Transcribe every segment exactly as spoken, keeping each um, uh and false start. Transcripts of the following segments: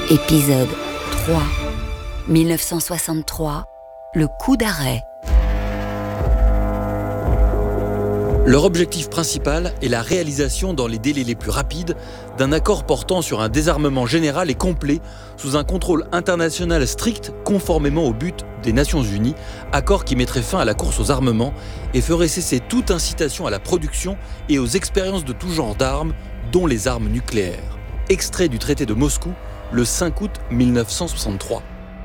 Épisode trois. dix-neuf cent soixante-trois, le coup d'arrêt. Leur objectif principal est la réalisation dans les délais les plus rapides d'un accord portant sur un désarmement général et complet sous un contrôle international strict conformément au but des Nations Unies, accord qui mettrait fin à la course aux armements et ferait cesser toute incitation à la production et aux expériences de tout genre d'armes, dont les armes nucléaires. Extrait du traité de Moscou, le cinq août dix-neuf cent soixante-trois.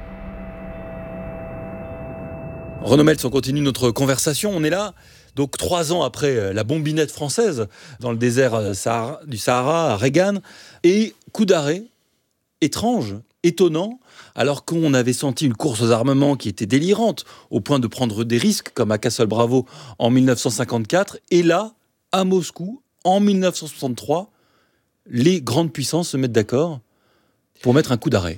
Renaud Meltz, on continue notre conversation. On est là, donc trois ans après la bombinette française dans le désert Sahara, du Sahara à Reggane, et coup d'arrêt étrange, étonnant, alors qu'on avait senti une course aux armements qui était délirante, au point de prendre des risques, comme à Castle Bravo en dix-neuf cent cinquante-quatre, et là, à Moscou, en dix-neuf cent soixante-trois, les grandes puissances se mettent d'accord pour mettre un coup d'arrêt.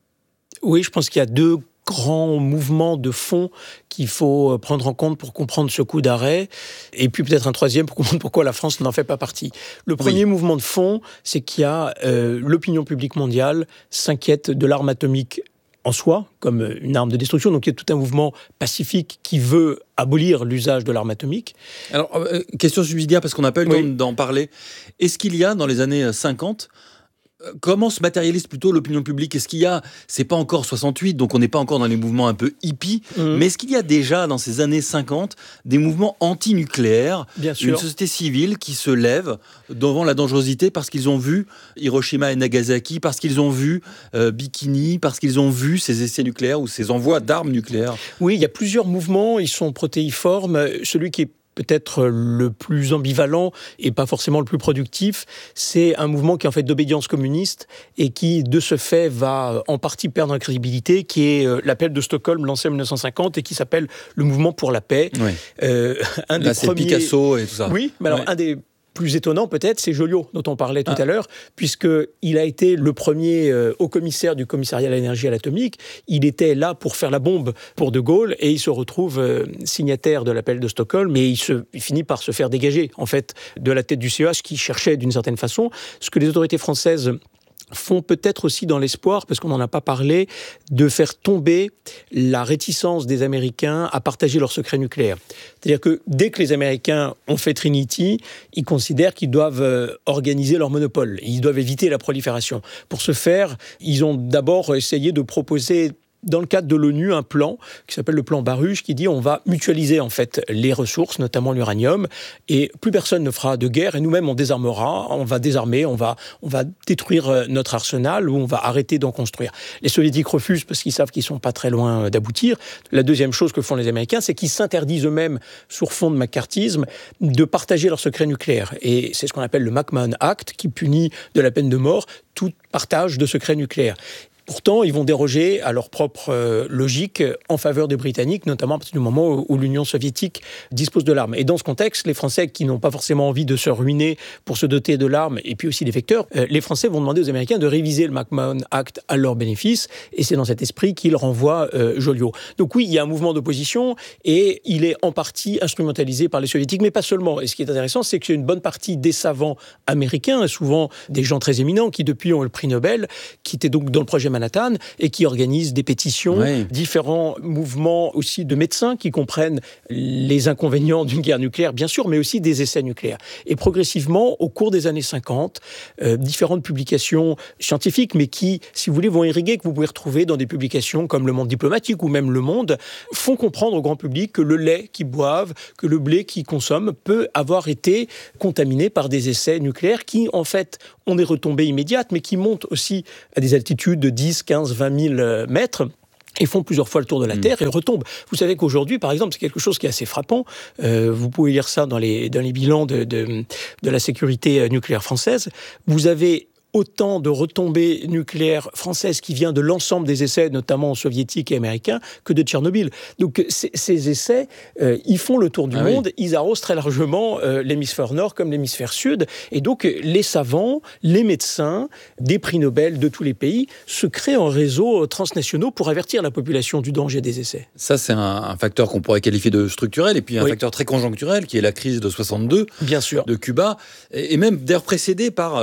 Oui, je pense qu'il y a deux grands mouvements de fond qu'il faut prendre en compte pour comprendre ce coup d'arrêt, et puis peut-être un troisième pour comprendre pourquoi la France n'en fait pas partie. Le premier oui. mouvement de fond, c'est qu'il y a euh, l'opinion publique mondiale s'inquiète de l'arme atomique en soi, comme une arme de destruction. Donc il y a tout un mouvement pacifique qui veut abolir l'usage de l'arme atomique. Alors, euh, question subsidiaire, parce qu'on n'a pas eu le oui. temps d'en parler. Est-ce qu'il y a, dans les années cinquante, comment se matérialise plutôt l'opinion publique ? Est-ce qu'il y a, c'est pas encore soixante-huit, donc on n'est pas encore dans les mouvements un peu hippies, mmh. mais est-ce qu'il y a déjà, dans ces années cinquante, des mouvements anti-nucléaires, Bien sûr. Une société civile qui se lève devant la dangerosité parce qu'ils ont vu Hiroshima et Nagasaki, parce qu'ils ont vu euh, Bikini, parce qu'ils ont vu ces essais nucléaires ou ces envois d'armes nucléaires ? Oui, il y a plusieurs mouvements, ils sont protéiformes. Celui qui est peut-être le plus ambivalent et pas forcément le plus productif, c'est un mouvement qui est en fait d'obédience communiste et qui, de ce fait, va en partie perdre en crédibilité, qui est l'appel de Stockholm lancé en dix-neuf cent cinquante et qui s'appelle le mouvement pour la paix. Oui. Euh, un Là, des c'est premiers... Picasso et tout ça. Oui, mais alors oui. un des plus étonnant peut-être, c'est Joliot, dont on parlait tout ah. à l'heure, puisqu'il a été le premier euh, haut-commissaire du commissariat à l'énergie et à l'atomique. Il était là pour faire la bombe pour De Gaulle, et il se retrouve euh, signataire de l'appel de Stockholm, mais il, se, il finit par se faire dégager, en fait, de la tête du C E H, qui cherchait d'une certaine façon ce que les autorités françaises font peut-être aussi dans l'espoir, parce qu'on n'en a pas parlé, de faire tomber la réticence des Américains à partager leurs secrets nucléaires. C'est-à-dire que dès que les Américains ont fait Trinity, ils considèrent qu'ils doivent organiser leur monopole. Ils doivent éviter la prolifération. Pour ce faire, ils ont d'abord essayé de proposer, dans le cadre de l'ONU, un plan qui s'appelle le plan Baruch, qui dit on va mutualiser en fait les ressources, notamment l'uranium, et plus personne ne fera de guerre, et nous-mêmes on désarmera, on va désarmer, on va, on va détruire notre arsenal, ou on va arrêter d'en construire. Les Soviétiques refusent parce qu'ils savent qu'ils ne sont pas très loin d'aboutir. La deuxième chose que font les Américains, c'est qu'ils s'interdisent eux-mêmes, sur fond de macartisme, de partager leurs secrets nucléaires. Et c'est ce qu'on appelle le McMahon Act, qui punit de la peine de mort tout partage de secrets nucléaires. Pourtant, ils vont déroger à leur propre euh, logique en faveur des Britanniques, notamment à partir du moment où, où l'Union soviétique dispose de l'arme. Et dans ce contexte, les Français qui n'ont pas forcément envie de se ruiner pour se doter de l'arme, et puis aussi des vecteurs, euh, les Français vont demander aux Américains de réviser le McMahon Act à leur bénéfice, et c'est dans cet esprit qu'ils renvoient euh, Joliot. Donc oui, il y a un mouvement d'opposition, et il est en partie instrumentalisé par les Soviétiques, mais pas seulement. Et ce qui est intéressant, c'est qu'il y a une bonne partie des savants américains, souvent des gens très éminents, qui depuis ont eu le prix Nobel, qui étaient donc dans le projet Manhattan, et qui organisent des pétitions, oui. différents mouvements aussi de médecins qui comprennent les inconvénients d'une guerre nucléaire, bien sûr, mais aussi des essais nucléaires. Et progressivement, au cours des années cinquante, euh, différentes publications scientifiques, mais qui, si vous voulez, vont irriguer, que vous pouvez retrouver dans des publications comme Le Monde diplomatique ou même Le Monde, font comprendre au grand public que le lait qu'ils boivent, que le blé qu'ils consomment peut avoir été contaminé par des essais nucléaires qui, en fait, ont des retombées immédiates, mais qui montent aussi à des altitudes de dix, quinze, vingt mille mètres. Et font plusieurs fois le tour de la Terre et retombent. Vous savez qu'aujourd'hui, par exemple, c'est quelque chose qui est assez frappant. Euh, vous pouvez lire ça dans les, dans les bilans de, de, de la sécurité nucléaire française. Vous avez autant de retombées nucléaires françaises qui vient de l'ensemble des essais, notamment soviétiques et américains, que de Tchernobyl. Donc c- ces essais, euh, ils font le tour du ah monde, oui. ils arrosent très largement euh, l'hémisphère nord comme l'hémisphère sud, et donc les savants, les médecins, des prix Nobel de tous les pays, se créent en réseaux transnationaux pour avertir la population du danger des essais. Ça, c'est un, un facteur qu'on pourrait qualifier de structurel, et puis un oui. facteur très conjoncturel, qui est la crise de soixante-deux, Bien sûr. de Cuba, et, et même d'ailleurs précédé par... Euh,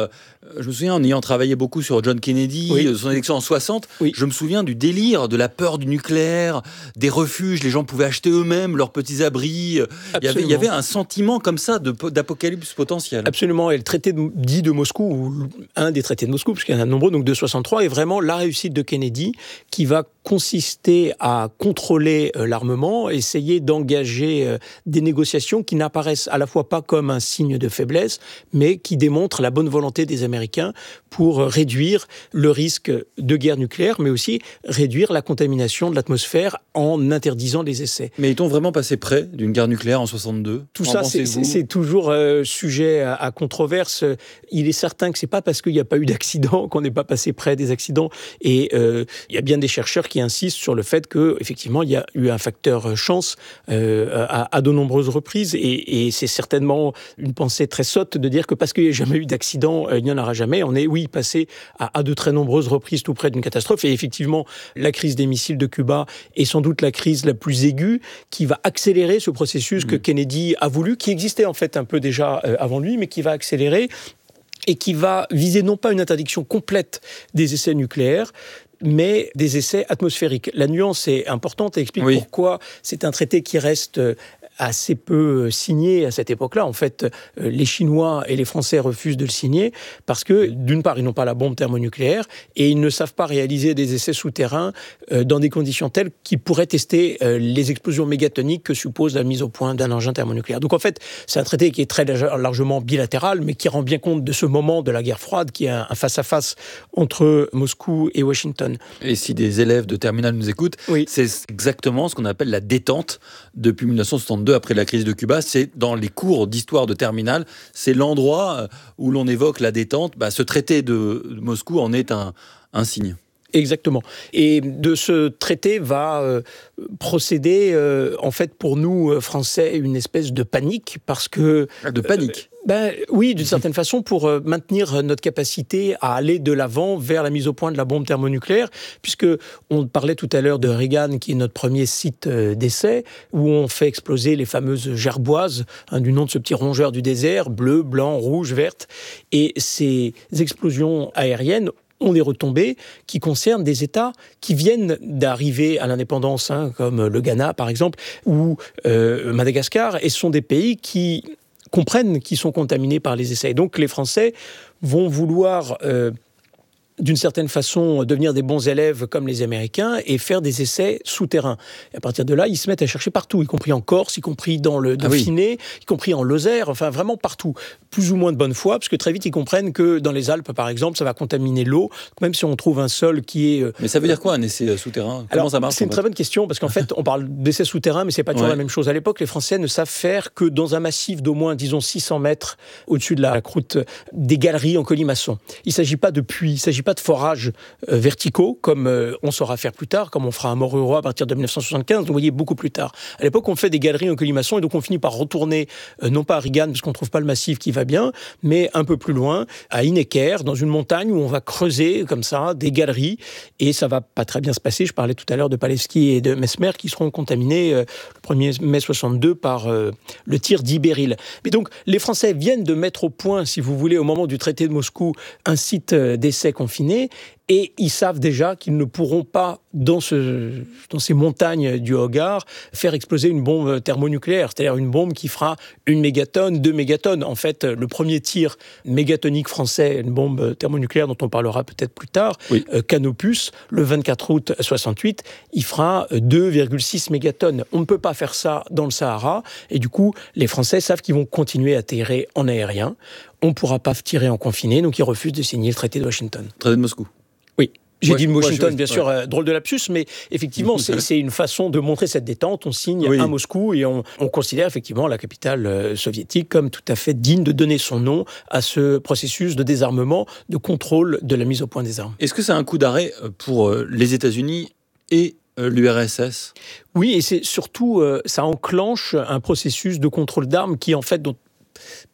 Je me souviens, en ayant travaillé beaucoup sur John Kennedy, oui. son élection en soixante, oui. je me souviens du délire, de la peur du nucléaire, des refuges, les gens pouvaient acheter eux-mêmes leurs petits abris. Il y, avait, il y avait un sentiment comme ça de, d'apocalypse potentiel. Absolument, et le traité de, dit de Moscou, ou un des traités de Moscou, parce qu'il y en a de nombreux, donc de soixante-trois, est vraiment la réussite de Kennedy qui va consister à contrôler euh, l'armement, essayer d'engager euh, des négociations qui n'apparaissent à la fois pas comme un signe de faiblesse, mais qui démontrent la bonne volonté des Américains pour euh, réduire le risque de guerre nucléaire, mais aussi réduire la contamination de l'atmosphère en interdisant les essais. Mais est-on vraiment passé près d'une guerre nucléaire en soixante-deux ? Tout ça, c'est, c'est, c'est toujours euh, sujet à, à controverse. Il est certain que c'est pas parce qu'il n'y a pas eu d'accident qu'on n'est pas passé près des accidents. Et euh, il y a bien des chercheurs qui insistent sur le fait que, effectivement, il y a eu un facteur chance euh, à, à de nombreuses reprises. Et, et c'est certainement une pensée très sotte de dire que parce qu'il n'y a jamais eu d'accident, euh, il n'y en aura jamais. On est, oui, passé à, à de très nombreuses reprises tout près d'une catastrophe. Et effectivement, la crise des missiles de Cuba est sans doute la crise la plus aiguë qui va accélérer ce processus mmh. que Kennedy a voulu, qui existait en fait un peu déjà euh, avant lui, mais qui va accélérer et qui va viser non pas une interdiction complète des essais nucléaires, mais des essais atmosphériques. La nuance est importante et explique oui. pourquoi c'est un traité qui reste assez peu signé à cette époque-là. En fait, les Chinois et les Français refusent de le signer parce que, d'une part, ils n'ont pas la bombe thermonucléaire et ils ne savent pas réaliser des essais souterrains dans des conditions telles qu'ils pourraient tester les explosions mégatoniques que suppose la mise au point d'un engin thermonucléaire. Donc, en fait, c'est un traité qui est très largement bilatéral, mais qui rend bien compte de ce moment de la guerre froide, qui est un face-à-face entre Moscou et Washington. Et si des élèves de terminale nous écoutent, oui. c'est exactement ce qu'on appelle la détente depuis dix-neuf cent soixante-deux, après la crise de Cuba. C'est dans les cours d'histoire de terminale, c'est l'endroit où l'on évoque la détente. Bah, ce traité de Moscou en est un, un signe. Exactement. Et de ce traité va euh, procéder, euh, en fait, pour nous, euh, Français, une espèce de panique, parce que... De panique euh, ben, oui, d'une certaine façon, pour euh, maintenir notre capacité à aller de l'avant vers la mise au point de la bombe thermonucléaire, puisque on parlait tout à l'heure de Reagan, qui est notre premier site euh, d'essai, où on fait exploser les fameuses gerboises, hein, du nom de ce petit rongeur du désert, bleu, blanc, rouge, verte, et ces explosions aériennes ont des retombées qui concernent des États qui viennent d'arriver à l'indépendance, hein, comme le Ghana, par exemple, ou euh, Madagascar, et ce sont des pays qui comprennent qu'ils sont contaminés par les essais. Et donc les Français vont vouloir... Euh, d'une certaine façon, devenir des bons élèves comme les Américains et faire des essais souterrains. Et à partir de là, ils se mettent à chercher partout, y compris en Corse, y compris dans le Dauphiné, ah oui. y compris en Lozère, enfin vraiment partout. Plus ou moins de bonne foi, parce que très vite, ils comprennent que dans les Alpes, par exemple, ça va contaminer l'eau, même si on trouve un sol qui est... Mais ça veut dire quoi, un essai souterrain ? Comment Alors, ça marche ? C'est une très bonne question, parce qu'en fait, on parle d'essais souterrains, mais c'est pas toujours ouais. la même chose. À l'époque, les Français ne savent faire que dans un massif d'au moins, disons, six cents mètres au-dessus de la croûte, des galeries en colimaçon. Il ne s'agit pas de puits, il ne s'agit pas de forages euh, verticaux, comme euh, on saura faire plus tard, comme on fera à Moruroa à partir de dix-neuf cent soixante-quinze, donc vous voyez, beaucoup plus tard. À l'époque, on fait des galeries en colimaçon, et donc on finit par retourner, euh, non pas à Reagan, parce qu'on ne trouve pas le massif qui va bien, mais un peu plus loin, à Hineker, dans une montagne où on va creuser, comme ça, des galeries, et ça va pas très bien se passer. Je parlais tout à l'heure de Palevski et de Mesmer, qui seront contaminés euh, le premier mai soixante-deux par euh, le tir d'Ibéril. Mais donc, les Français viennent de mettre au point, si vous voulez, au moment du traité de Moscou, un site d'essai confiné, et ils savent déjà qu'ils ne pourront pas, dans, ce, dans ces montagnes du Hogar, faire exploser une bombe thermonucléaire, c'est-à-dire une bombe qui fera une mégatonne, deux mégatonnes. En fait, le premier tir mégatonique français, une bombe thermonucléaire dont on parlera peut-être plus tard, oui. euh, Canopus, le vingt-quatre août soixante-huit, il fera deux virgule six mégatonnes. On ne peut pas faire ça dans le Sahara, et du coup, les Français savent qu'ils vont continuer à tirer en aérien. On ne pourra pas tirer en confiné, donc ils refusent de signer le traité de Washington. Traité de Moscou. Oui. J'ai ouais, dit Washington, ouais, bien sûr, ouais. euh, drôle de lapsus, mais effectivement, c'est, c'est une façon de montrer cette détente. On signe oui. à Moscou et on, on considère effectivement la capitale euh, soviétique comme tout à fait digne de donner son nom à ce processus de désarmement, de contrôle de la mise au point des armes. Est-ce que c'est un coup d'arrêt pour euh, les États-Unis et euh, l'U R S S ? Oui, et c'est surtout, euh, ça enclenche un processus de contrôle d'armes qui, en fait, dont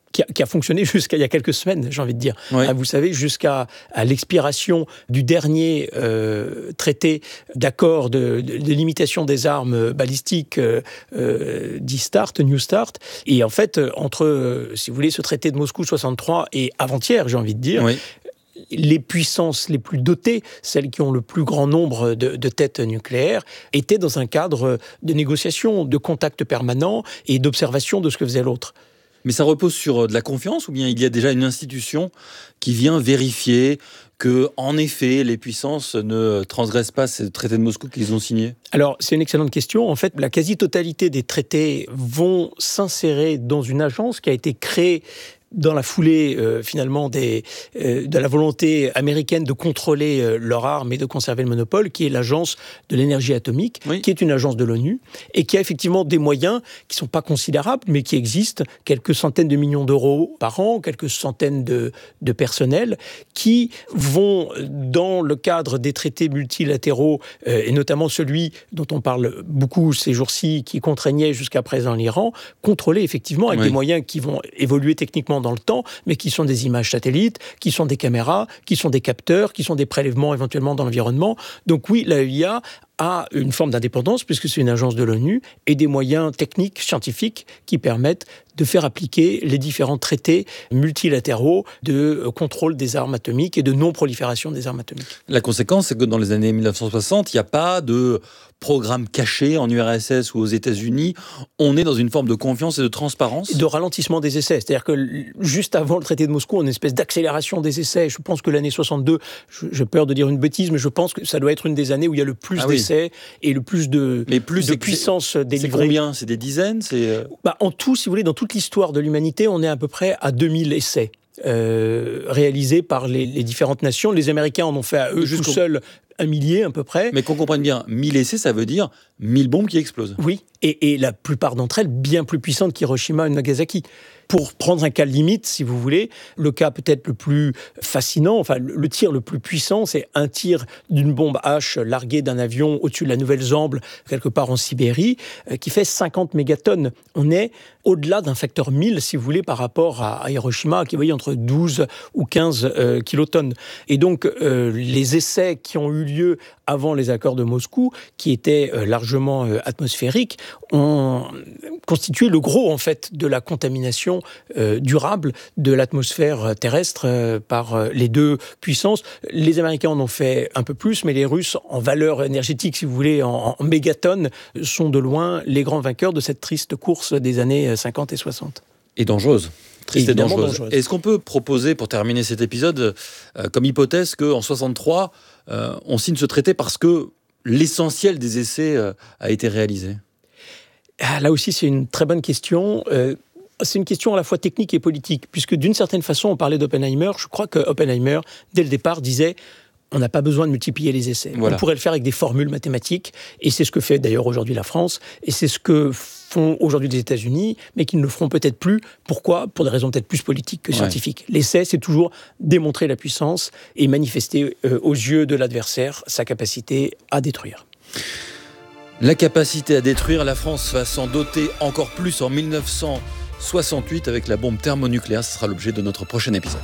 Qui a, qui a fonctionné jusqu'à il y a quelques semaines, j'ai envie de dire. Oui. Vous savez, jusqu'à à l'expiration du dernier euh, traité d'accord de, de, de limitation des armes balistiques, euh, euh, dit START, New START. Et en fait, entre, euh, si vous voulez, ce traité de Moscou soixante-trois et avant-hier, j'ai envie de dire, oui. les puissances les plus dotées, celles qui ont le plus grand nombre de, de têtes nucléaires, étaient dans un cadre de négociation, de contact permanent et d'observation de ce que faisait l'autre. Mais ça repose sur de la confiance ou bien il y a déjà une institution qui vient vérifier que, en effet, les puissances ne transgressent pas ce traité de Moscou qu'ils ont signé ? Alors, c'est une excellente question. En fait, la quasi-totalité des traités vont s'insérer dans une agence qui a été créée dans la foulée, euh, finalement, des, euh, de la volonté américaine de contrôler euh, leurs armes et de conserver le monopole, qui est l'Agence de l'énergie atomique, oui. qui est une agence de l'ONU, et qui a effectivement des moyens qui ne sont pas considérables, mais qui existent, quelques centaines de millions d'euros par an, quelques centaines de, de personnels, qui vont, dans le cadre des traités multilatéraux, euh, et notamment celui dont on parle beaucoup ces jours-ci, qui contraignait jusqu'à présent l'Iran, contrôler effectivement avec oui. des moyens qui vont évoluer techniquement dans le temps, mais qui sont des images satellites, qui sont des caméras, qui sont des capteurs, qui sont des prélèvements éventuellement dans l'environnement. Donc oui, l'A E I A a une forme d'indépendance, puisque c'est une agence de l'ONU, et des moyens techniques, scientifiques, qui permettent de faire appliquer les différents traités multilatéraux de contrôle des armes atomiques et de non-prolifération des armes atomiques. La conséquence, c'est que dans les années dix-neuf cent soixante, il n'y a pas de programme caché en U R S S ou aux États-Unis. On est dans une forme de confiance et de transparence. De ralentissement des essais. C'est-à-dire que juste avant le traité de Moscou, on a une espèce d'accélération des essais. Je pense que l'année soixante-deux, j'ai peur de dire une bêtise, mais je pense que ça doit être une des années où il y a le plus ah d'essais oui. et le plus de, mais plus de puissance délivrée. C'est combien ? C'est des dizaines c'est... Bah, en tout, si vous voulez, dans toute l'histoire de l'humanité, on est à peu près à deux mille essais euh, réalisés par les, les différentes nations. Les Américains en ont fait à eux tout seuls un millier à peu près. Mais qu'on comprenne bien, mille essais, ça veut dire mille bombes qui explosent. Oui, et, et la plupart d'entre elles bien plus puissantes qu'Hiroshima et Nagasaki. Pour prendre un cas limite, si vous voulez, le cas peut-être le plus fascinant, enfin le tir le plus puissant, c'est un tir d'une bombe H larguée d'un avion au-dessus de la Nouvelle-Zambie, quelque part en Sibérie, euh, qui fait cinquante mégatonnes. On est au-delà d'un facteur mille, si vous voulez, par rapport à, à Hiroshima, qui voyez entre douze ou quinze euh, kilotonnes. Et donc, euh, les essais qui ont eu lieu avant les accords de Moscou, qui étaient euh, largement euh, atmosphériques, ont constitué le gros, en fait, de la contamination euh, durable de l'atmosphère terrestre euh, par euh, les deux puissances. Les Américains en ont fait un peu plus, mais les Russes, en valeur énergétique, si vous voulez, en, en mégatonnes, sont de loin les grands vainqueurs de cette triste course des années cinquante et soixante. Et dangereuse. Triste et dangereuse. dangereuse. Est-ce qu'on peut proposer, pour terminer cet épisode, euh, comme hypothèse qu'en soixante-trois, euh, on signe ce traité parce que l'essentiel des essais euh, a été réalisé ? Ah, là aussi, c'est une très bonne question. Euh, c'est une question à la fois technique et politique, puisque d'une certaine façon, on parlait d'Oppenheimer. Je crois que Oppenheimer, dès le départ, disait on n'a pas besoin de multiplier les essais. Voilà. On pourrait le faire avec des formules mathématiques, et c'est ce que fait d'ailleurs aujourd'hui la France, et c'est ce que font aujourd'hui les États-Unis, mais qu'ils ne le feront peut-être plus. Pourquoi ? Pour des raisons peut-être plus politiques que scientifiques. Ouais. L'essai, c'est toujours démontrer la puissance et manifester euh, aux yeux de l'adversaire sa capacité à détruire. La capacité à détruire, la France va s'en doter encore plus en dix-neuf cent soixante-huit avec la bombe thermonucléaire. Ce sera l'objet de notre prochain épisode.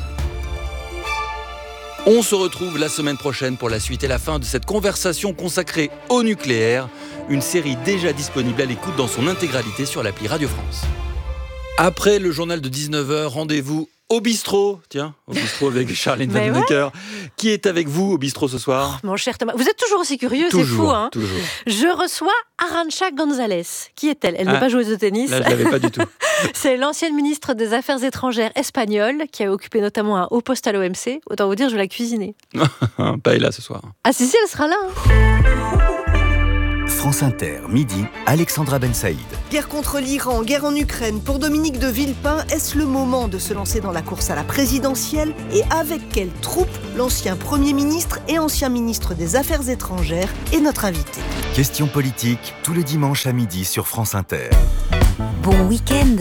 On se retrouve la semaine prochaine pour la suite et la fin de cette conversation consacrée au nucléaire, une série déjà disponible à l'écoute dans son intégralité sur l'appli Radio France. Après le journal de dix-neuf heures, rendez-vous au bistrot, tiens, au bistrot avec Charline Vanhoenacker. Ouais. Qui est avec vous au bistrot ce soir ? Oh, mon cher Thomas, vous êtes toujours aussi curieux, toujours, c'est fou, hein ? Toujours. Je reçois Arantxa González. Qui est-elle ? Elle ah, n'est pas joueuse de tennis. Là, je l'avais pas du tout. C'est l'ancienne ministre des Affaires étrangères espagnole qui a occupé notamment un haut poste à l'O M C. Autant vous dire, je vais la cuisiner. Paella ce soir. Ah si, si, elle sera là. Hein. France Inter, midi, Alexandra Ben Saïd. Guerre contre l'Iran, guerre en Ukraine. Pour Dominique de Villepin, est-ce le moment de se lancer dans la course à la présidentielle ? Et avec quelle troupe ? L'ancien Premier ministre et ancien ministre des Affaires étrangères est notre invité. Question politique, tous les dimanches à midi sur France Inter. Bon week-end.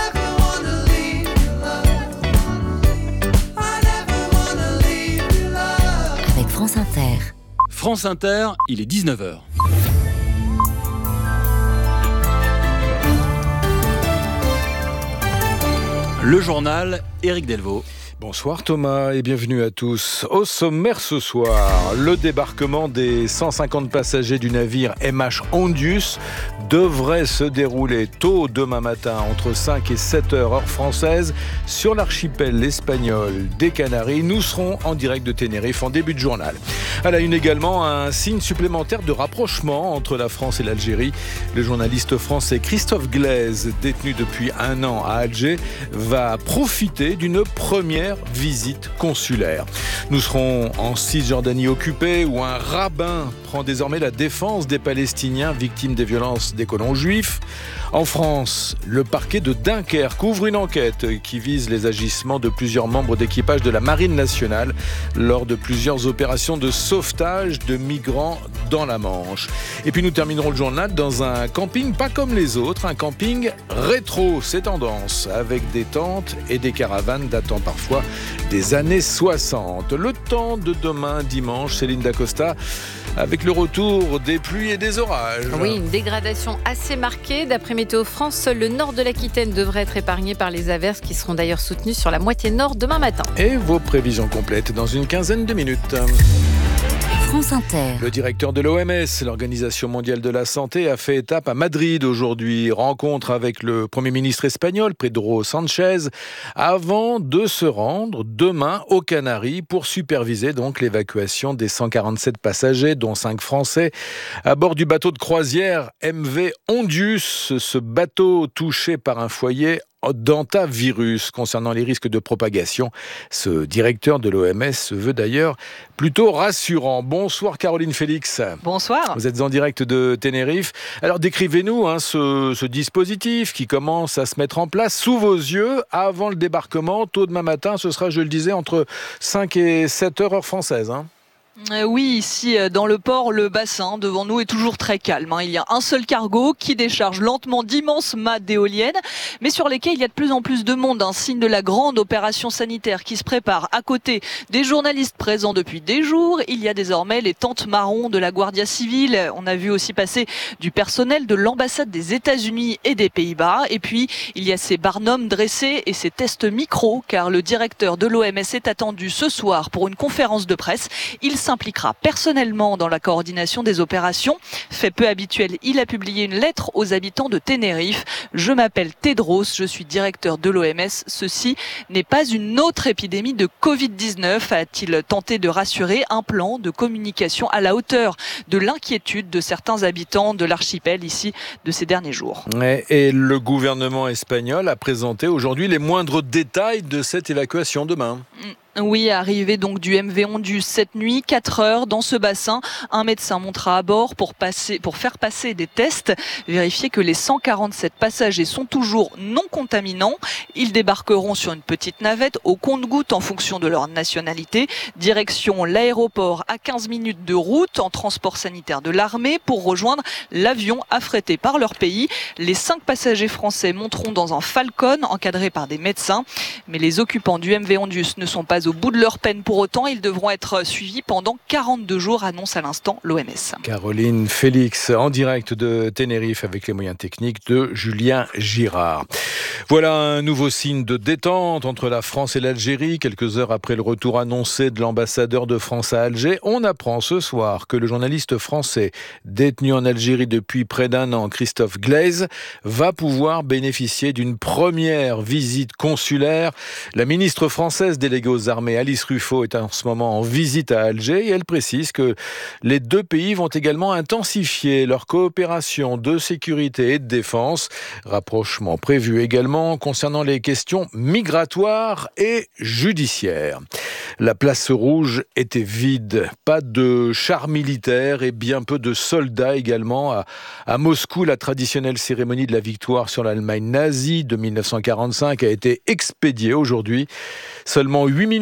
Avec France Inter. France Inter, il est dix-neuf heures. Le journal, Éric Delvaux. Bonsoir Thomas et bienvenue à tous. Au sommaire ce soir, le débarquement des cent cinquante passagers du navire M H Ondius devrait se dérouler tôt demain matin entre cinq et sept heures heure française sur l'archipel espagnol des Canaries. Nous serons en direct de Tenerife en début de journal. À la une également, un signe supplémentaire de rapprochement entre la France et l'Algérie. Le journaliste français Christophe Glaise, détenu depuis un an à Alger, va profiter d'une première visite consulaire. Nous serons en Cisjordanie occupée où un rabbin prend désormais la défense des Palestiniens victimes des violences des colons juifs. En France, le parquet de Dunkerque ouvre une enquête qui vise les agissements de plusieurs membres d'équipage de la Marine nationale lors de plusieurs opérations de sauvetage de migrants dans la Manche. Et puis nous terminerons le journal dans un camping pas comme les autres, un camping rétro, c'est tendance, avec des tentes et des caravanes datant parfois des années soixante. Le temps de demain, dimanche, Céline Dacosta, avec le retour des pluies et des orages. Oui, une dégradation assez marquée. D'après Météo France, seul le nord de l'Aquitaine devrait être épargné par les averses qui seront d'ailleurs soutenues sur la moitié nord demain matin. Et vos prévisions complètes dans une quinzaine de minutes. France Inter. Le directeur de l'O M S, l'Organisation mondiale de la santé, a fait étape à Madrid aujourd'hui. Rencontre avec le Premier ministre espagnol, Pedro Sánchez, avant de se rendre demain aux Canaries pour superviser donc l'évacuation des cent quarante-sept passagers, dont cinq Français, à bord du bateau de croisière M V Ondius, ce bateau touché par un foyer d'hantavirus. Concernant les risques de propagation, ce directeur de l'O M S se veut d'ailleurs plutôt rassurant. Bonsoir Caroline Félix. Bonsoir. Vous êtes en direct de Tenerife. Alors décrivez-nous hein, ce, ce dispositif qui commence à se mettre en place sous vos yeux avant le débarquement. Tôt demain matin, ce sera, je le disais, entre cinq et sept heures heure française. Hein. Euh, oui, ici dans le port, le bassin devant nous est toujours très calme. Hein. Il y a un seul cargo qui décharge lentement d'immenses mâts d'éoliennes, mais sur lesquels il y a de plus en plus de monde, un signe de la grande opération sanitaire qui se prépare. À côté des journalistes présents depuis des jours, il y a désormais les tentes marron de la Guardia Civile. On a vu aussi passer du personnel de l'ambassade des États-Unis et des Pays-Bas. Et puis, il y a ces barnums dressés et ces tests micro, car le directeur de l'O M S est attendu ce soir pour une conférence de presse. Il s'impliquera personnellement dans la coordination des opérations. Fait peu habituel, il a publié une lettre aux habitants de Tenerife. Je m'appelle Tedros, je suis directeur de l'O M S. Ceci n'est pas une autre épidémie de covid dix-neuf, a-t-il tenté de rassurer. Un plan de communication à la hauteur de l'inquiétude de certains habitants de l'archipel ici de ces derniers jours. Et le gouvernement espagnol a présenté aujourd'hui les moindres détails de cette évacuation demain. Oui, arrivé donc du M V Ondius cette nuit, quatre heures dans ce bassin. Un médecin montera à bord pour, passer, pour faire passer des tests, vérifier que les cent quarante-sept passagers sont toujours non contaminants. Ils débarqueront sur une petite navette au compte-gouttes en fonction de leur nationalité. Direction l'aéroport à quinze minutes de route en transport sanitaire de l'armée pour rejoindre l'avion affrété par leur pays. Les cinq passagers français monteront dans un Falcon encadré par des médecins. Mais les occupants du M V Ondius ne sont pas au bout de leur peine pour autant. Ils devront être suivis pendant quarante-deux jours, annonce à l'instant l'O M S. Caroline Félix, en direct de Tenerife avec les moyens techniques de Julien Girard. Voilà un nouveau signe de détente entre la France et l'Algérie. Quelques heures après le retour annoncé de l'ambassadeur de France à Alger, on apprend ce soir que le journaliste français détenu en Algérie depuis près d'un an, Christophe Glaise, va pouvoir bénéficier d'une première visite consulaire. La ministre française déléguée aux armée Alice Ruffo est en ce moment en visite à Alger et elle précise que les deux pays vont également intensifier leur coopération de sécurité et de défense. Rapprochement prévu également concernant les questions migratoires et judiciaires. La place rouge était vide, pas de chars militaires et bien peu de soldats également. À, à Moscou, la traditionnelle cérémonie de la victoire sur l'Allemagne nazie de mille neuf cent quarante-cinq a été expédiée aujourd'hui. Seulement huit minutes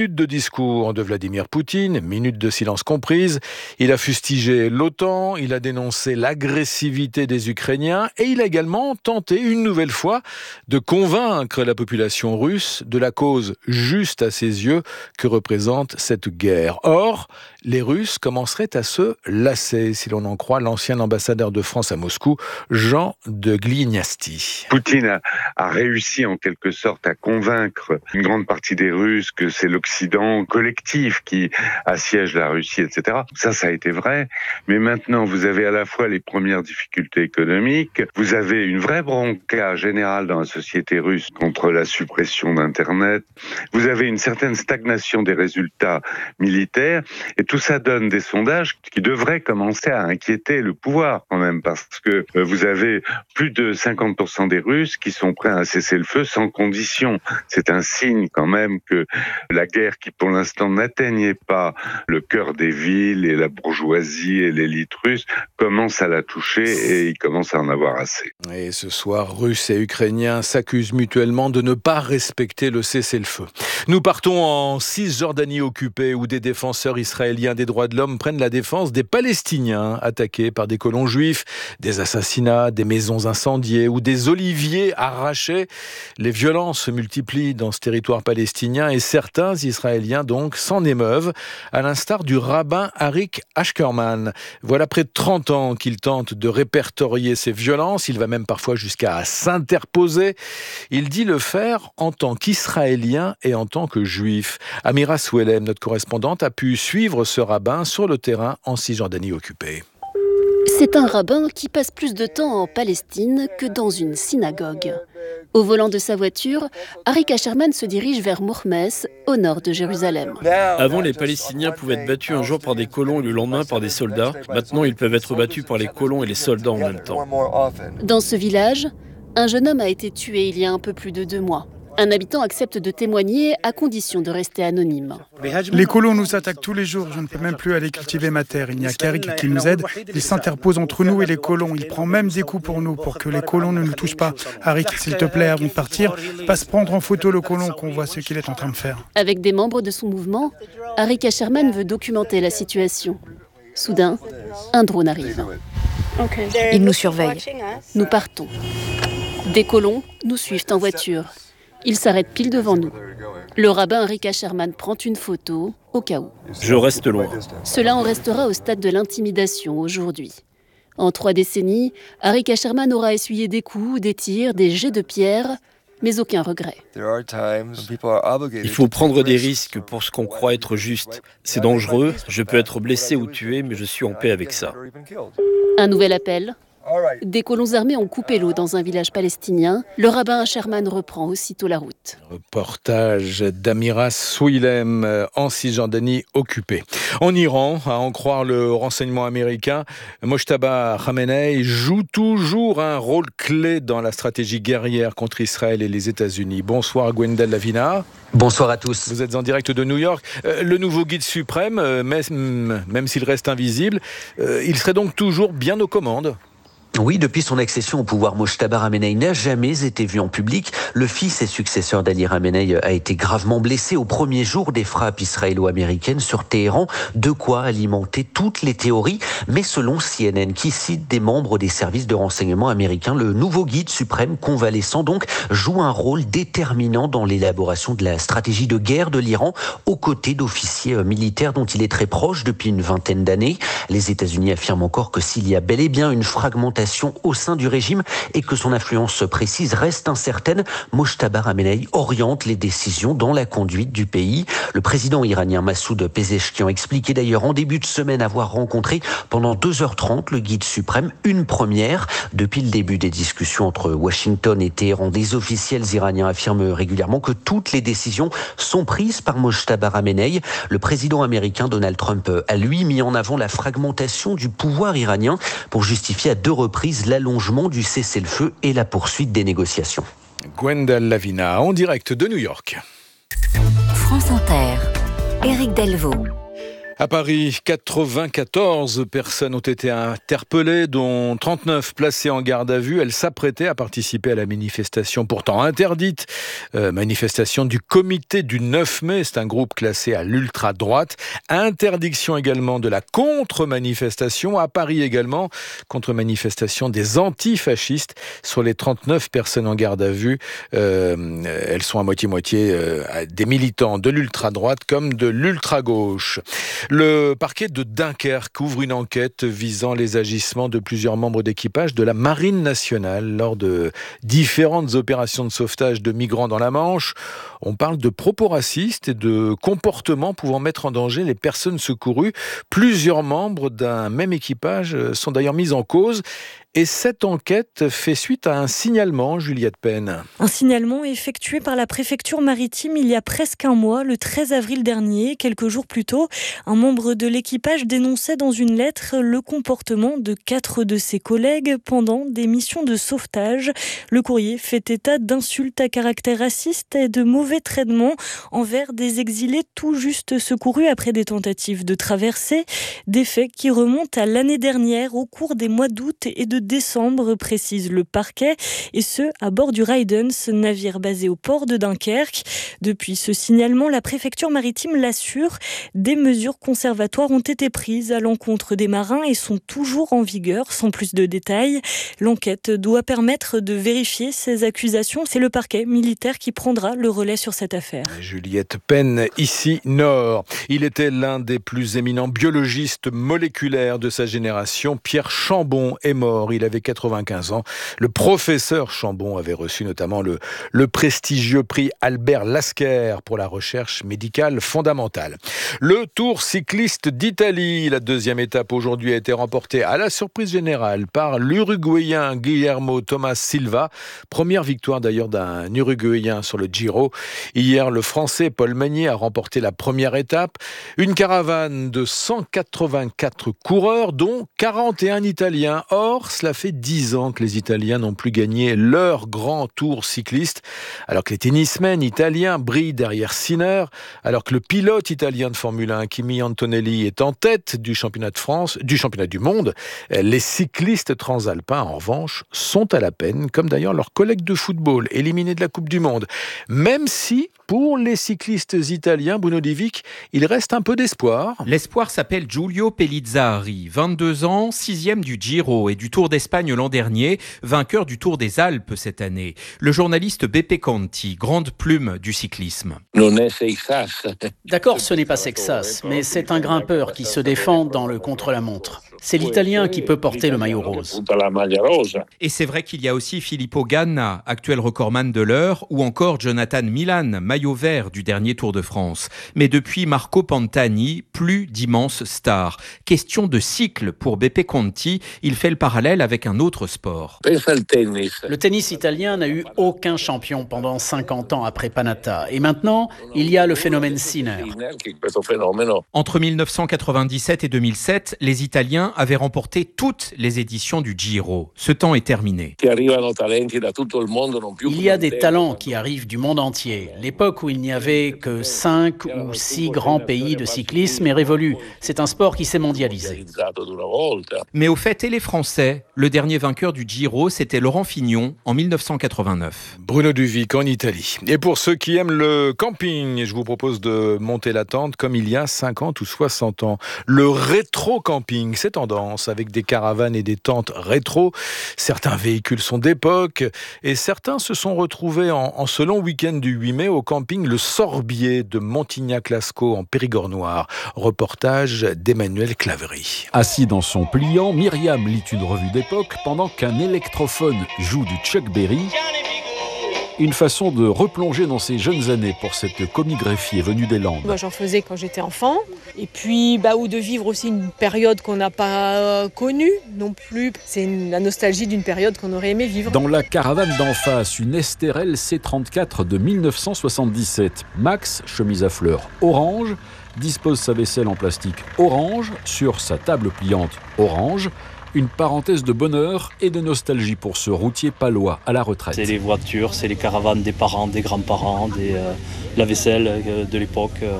minutes de discours de Vladimir Poutine, minutes de silence comprise. Il a fustigé l'OTAN, il a dénoncé l'agressivité des Ukrainiens et il a également tenté une nouvelle fois de convaincre la population russe de la cause juste à ses yeux que représente cette guerre. Or, les Russes commenceraient à se lasser, si l'on en croit l'ancien ambassadeur de France à Moscou, Jean de Glignasti. Poutine a, a réussi en quelque sorte à convaincre une grande partie des Russes que c'est l'Occident collectif qui assiège la Russie, et cetera. Ça, ça a été vrai. Mais maintenant, vous avez à la fois les premières difficultés économiques, vous avez une vraie bronca générale dans la société russe contre la suppression d'Internet, vous avez une certaine stagnation des résultats militaires, et tout ça donne des sondages qui devraient commencer à inquiéter le pouvoir quand même, parce que vous avez plus de cinquante pour cent des Russes qui sont prêts à cesser le feu sans condition. C'est un signe quand même que la guerre qui pour l'instant n'atteignait pas le cœur des villes et la bourgeoisie et l'élite russe commence à la toucher et ils commencent à en avoir assez. Et ce soir, Russes et Ukrainiens s'accusent mutuellement de ne pas respecter le cessez-le-feu. Nous partons en Cisjordanie occupée où des défenseurs israéliens des droits de l'homme prennent la défense des Palestiniens attaqués par des colons juifs, des assassinats, des maisons incendiées ou des oliviers arrachés. Les violences se multiplient dans ce territoire palestinien et certains Israéliens donc s'en émeuvent, à l'instar du rabbin Arik Ashkerman. Voilà près de trente ans qu'il tente de répertorier ces violences. Il va même parfois jusqu'à s'interposer. Il dit le faire en tant qu'Israélien et en tant que Juif. Amira Souelem, notre correspondante, a pu suivre ce rabbin sur le terrain en Cisjordanie occupée. C'est un rabbin qui passe plus de temps en Palestine que dans une synagogue. Au volant de sa voiture, Arik Asherman se dirige vers Mourmès, au nord de Jérusalem. Avant, les Palestiniens pouvaient être battus un jour par des colons et le lendemain par des soldats. Maintenant, ils peuvent être battus par les colons et les soldats en même temps. Dans ce village, un jeune homme a été tué il y a un peu plus de deux mois. Un habitant accepte de témoigner à condition de rester anonyme. Les colons nous attaquent tous les jours. Je ne peux même plus aller cultiver ma terre. Il n'y a qu'Arik qui nous aide. Il s'interpose entre nous et les colons. Il prend même des coups pour nous, pour que les colons ne nous touchent pas. Arik, s'il te plaît, avant de partir, passe prendre en photo le colon, qu'on voit ce qu'il est en train de faire. Avec des membres de son mouvement, Arik Asherman veut documenter la situation. Soudain, un drone arrive. Il nous surveille. Nous partons. Des colons nous suivent en voiture. Ils s'arrêtent pile devant nous. Le rabbin Arik Asherman prend une photo, au cas où. Je reste loin. Cela en restera au stade de l'intimidation aujourd'hui. En trois décennies, Arik Asherman aura essuyé des coups, des tirs, des jets de pierre, mais aucun regret. Il faut prendre des risques pour ce qu'on croit être juste. C'est dangereux, je peux être blessé ou tué, mais je suis en paix avec ça. Un nouvel appel. Des colons armés ont coupé l'eau dans un village palestinien. Le rabbin Asherman reprend aussitôt la route. Reportage d'Amira Souilem en Cisjordanie occupée. En Iran, à en croire le renseignement américain, Mojtaba Khamenei joue toujours un rôle clé dans la stratégie guerrière contre Israël et les États-Unis. Bonsoir Gwendal Lavina. Bonsoir à tous. Vous êtes en direct de New York. Euh, le nouveau guide suprême, euh, même, même s'il reste invisible, euh, il serait donc toujours bien aux commandes. Oui, depuis son accession au pouvoir, Mojtaba Khamenei n'a jamais été vu en public. Le fils et successeur d'Ali Khamenei a été gravement blessé au premier jour des frappes israélo-américaines sur Téhéran, de quoi alimenter toutes les théories. Mais selon C N N, qui cite des membres des services de renseignement américains, le nouveau guide suprême convalescent donc joue un rôle déterminant dans l'élaboration de la stratégie de guerre de l'Iran, aux côtés d'officiers militaires dont il est très proche depuis une vingtaine d'années. Les États-Unis affirment encore que s'il y a bel et bien une fragmentation au sein du régime et que son influence précise reste incertaine, Mojtaba Khamenei oriente les décisions dans la conduite du pays. Le président iranien Massoud Pezeshkian expliquait d'ailleurs en début de semaine avoir rencontré pendant deux heures trente le guide suprême, une première. Depuis le début des discussions entre Washington et Téhéran, des officiels iraniens affirment régulièrement que toutes les décisions sont prises par Mojtaba Khamenei. Le président américain Donald Trump a lui mis en avant la fragmentation du pouvoir iranien pour justifier à deux reprises l'allongement du cessez-le-feu et la poursuite des négociations. Gwendal Lavina, en direct de New York. France Inter, Éric Delvaux. À Paris, quatre-vingt-quatorze personnes ont été interpellées, dont trente-neuf placées en garde à vue. Elles s'apprêtaient à participer à la manifestation pourtant interdite. Euh, manifestation du comité du neuf mai. C'est un groupe classé à l'ultra-droite. Interdiction également de la contre-manifestation. À Paris également, contre-manifestation des antifascistes. Sur les trente-neuf personnes en garde à vue, euh, elles sont à moitié-moitié euh, des militants de l'ultra-droite comme de l'ultra-gauche. Le parquet de Dunkerque ouvre une enquête visant les agissements de plusieurs membres d'équipage de la Marine nationale lors de différentes opérations de sauvetage de migrants dans la Manche. On parle de propos racistes et de comportements pouvant mettre en danger les personnes secourues. Plusieurs membres d'un même équipage sont d'ailleurs mis en cause. Et cette enquête fait suite à un signalement, Juliette Penn. Un signalement effectué par la préfecture maritime il y a presque un mois, le treize avril dernier. Quelques jours plus tôt, un membre de l'équipage dénonçait dans une lettre le comportement de quatre de ses collègues pendant des missions de sauvetage. Le courrier fait état d'insultes à caractère raciste et de mauvais traitements envers des exilés tout juste secourus après des tentatives de traversée. Des faits qui remontent à l'année dernière au cours des mois d'août et de décembre, précise le parquet, et ce, à bord du Ridens, navire basé au port de Dunkerque. Depuis ce signalement, la préfecture maritime l'assure, des mesures conservatoires ont été prises à l'encontre des marins et sont toujours en vigueur, sans plus de détails. L'enquête doit permettre de vérifier ces accusations. C'est le parquet militaire qui prendra le relais sur cette affaire. Juliette Penn, ici Nord. Il était l'un des plus éminents biologistes moléculaires de sa génération. Pierre Chambon est mort. Il avait quatre-vingt-quinze ans. Le professeur Chambon avait reçu notamment le, le prestigieux prix Albert Lasker pour la recherche médicale fondamentale. Le Tour cycliste d'Italie, la deuxième étape aujourd'hui a été remportée à la surprise générale par l'Uruguayen Guillermo Thomas Silva. Première victoire d'ailleurs d'un Uruguayen sur le Giro. Hier, le Français Paul Magnier a remporté la première étape. Une caravane de cent quatre-vingt-quatre coureurs, dont quarante et un Italiens. Or, cela fait dix ans que les Italiens n'ont plus gagné leur grand tour cycliste, alors que les tennismen italiens brillent derrière Sinner, alors que le pilote italien de Formule un, Kimi Antonelli, est en tête du championnat de France, du championnat du monde. Les cyclistes transalpins, en revanche, sont à la peine, comme d'ailleurs leurs collègues de football, éliminés de la Coupe du Monde. Même si, pour les cyclistes italiens, Bruno Divic, il reste un peu d'espoir. L'espoir s'appelle Giulio Pellizzari, vingt-deux ans, sixième du Giro et du Tour d'Espagne l'an dernier, vainqueur du Tour des Alpes cette année. Le journaliste Beppe Conti, grande plume du cyclisme. D'accord, ce n'est pas Sexas, mais c'est un grimpeur qui se défend dans le contre-la-montre. C'est l'Italien qui peut porter le maillot rose. Et c'est vrai qu'il y a aussi Filippo Ganna, actuel recordman de l'heure, ou encore Jonathan Milan, maillot vert du dernier Tour de France. Mais depuis Marco Pantani, plus d'immenses stars. Question de cycle pour Beppe Conti, il fait le parallèle avec un autre sport. Le tennis italien n'a eu aucun champion pendant cinquante ans après Panatta. Et maintenant, il y a le phénomène Sinner. Entre mille neuf cent quatre-vingt-dix-sept et deux mille sept, les Italiens avaient remporté toutes les éditions du Giro. Ce temps est terminé. Il y a des talents qui arrivent du monde entier. L'époque où il n'y avait que cinq ou six grands pays de cyclisme est révolue. C'est un sport qui s'est mondialisé. Mais au fait, et les Français? Le dernier vainqueur du Giro, c'était Laurent Fignon en mille neuf cent quatre-vingt-neuf. Bruno Duvic en Italie. Et pour ceux qui aiment le camping, je vous propose de monter la tente comme il y a cinquante ou soixante ans. Le rétro-camping, c'est tendance avec des caravanes et des tentes rétro. Certains véhicules sont d'époque et certains se sont retrouvés en, en ce long week-end du huit mai au camping Le Sorbier de Montignac-Lascaux en Périgord-Noir. Reportage d'Emmanuel Claverie. Assis dans son pliant, Myriam lit une revue d'époque pendant qu'un électrophone joue du Chuck Berry. Une façon de replonger dans ses jeunes années pour cette commis greffier venue des Landes. Moi, j'en faisais quand j'étais enfant. Et puis, bah, ou de vivre aussi une période qu'on n'a pas euh, connue non plus. C'est une, la nostalgie d'une période qu'on aurait aimé vivre. Dans la caravane d'en face, une Esterel C trente-quatre de mille neuf cent soixante-dix-sept. Max, chemise à fleurs orange, dispose sa vaisselle en plastique orange sur sa table pliante orange. Une parenthèse de bonheur et de nostalgie pour ce routier palois à la retraite. C'est les voitures, c'est les caravanes des parents, des grands-parents, des, euh, la vaisselle euh, de l'époque. Euh,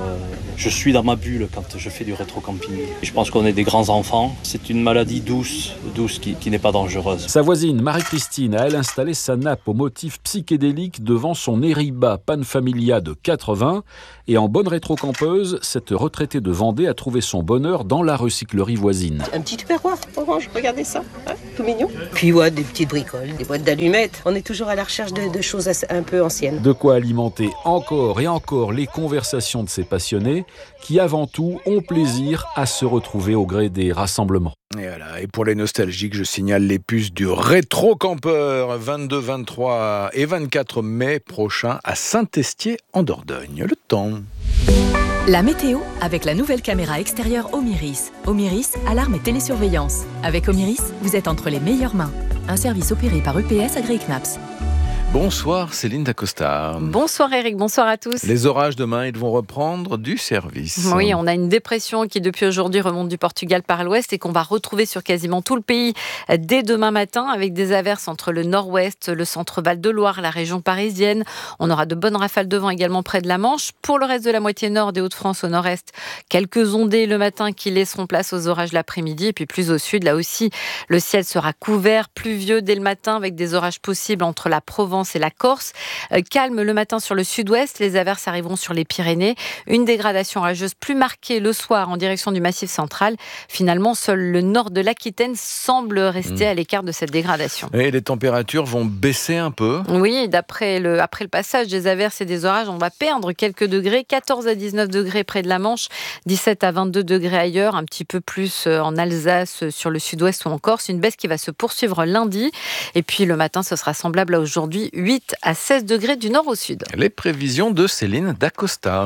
Je suis dans ma bulle quand je fais du rétro-camping. Je pense qu'on est des grands enfants. C'est une maladie douce, douce qui, qui n'est pas dangereuse. Sa voisine, Marie-Christine, a elle installé sa nappe au motif psychédélique devant son Eriba Panfamilia de quatre-vingts. Et en bonne rétro-campeuse, cette retraitée de Vendée a trouvé son bonheur dans la recyclerie voisine. Un petit tupperware orange, regardez ça, hein, tout mignon. Puis ouais, des petites bricoles, des boîtes d'allumettes. On est toujours à la recherche de, de choses un peu anciennes. De quoi alimenter encore et encore les conversations de ces passionnés qui, avant tout, ont plaisir à se retrouver au gré des rassemblements. Et voilà. Et pour les nostalgiques, je signale les puces du rétro-campeur vingt-deux, vingt-trois et vingt-quatre mai prochain à Saint-Estier en Dordogne. Le temps. La météo avec la nouvelle caméra extérieure Omiris. Omiris, alarme et télésurveillance. Avec Omiris, vous êtes entre les meilleures mains. Un service opéré par E P S Agri-Knaps. Bonsoir Céline Dacosta. Bonsoir Eric, bonsoir à tous. Les orages demain, ils vont reprendre du service. Oui, on a une dépression qui depuis aujourd'hui remonte du Portugal par l'ouest et qu'on va retrouver sur quasiment tout le pays dès demain matin avec des averses entre le nord-ouest, le centre-Val de Loire, la région parisienne. On aura de bonnes rafales de vent également près de la Manche. Pour le reste de la moitié nord des Hauts-de-France au nord-est, quelques ondées le matin qui laisseront place aux orages l'après-midi. Et puis plus au sud, là aussi, le ciel sera couvert, pluvieux dès le matin avec des orages possibles entre la Provence et la Corse. Euh, calme le matin sur le sud-ouest, les averses arriveront sur les Pyrénées. Une dégradation orageuse plus marquée le soir en direction du Massif central. Finalement, seul le nord de l'Aquitaine semble rester mmh. à l'écart de cette dégradation. Et les températures vont baisser un peu. Oui, d'après le, après le passage des averses et des orages, on va perdre quelques degrés. quatorze à dix-neuf degrés près de la Manche, dix-sept à vingt-deux degrés ailleurs, un petit peu plus en Alsace, sur le sud-ouest ou en Corse. Une baisse qui va se poursuivre lundi. Et puis le matin, ce sera semblable à aujourd'hui, huit à seize degrés du nord au sud. Les prévisions de Céline Dacosta.